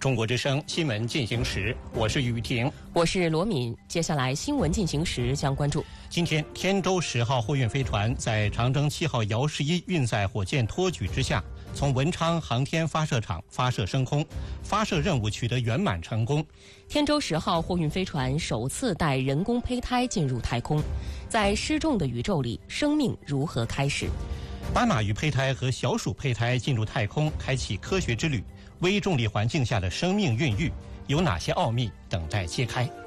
中国之声新闻进行时，我是雨婷， 我是罗敏。接下来新闻进行时将关注： 今天，天舟10号货运飞船在长征7号遥11运载火箭托举之下，从文昌航天发射场发射升空，发射任务取得圆满成功。 天舟10号货运飞船首次带人工胚胎进入太空，在失重的宇宙里，生命如何开始？ 斑马鱼胚胎和小鼠胚胎进入太空，开启科学之旅。微重力环境下的生命孕育有哪些奥秘等待揭开？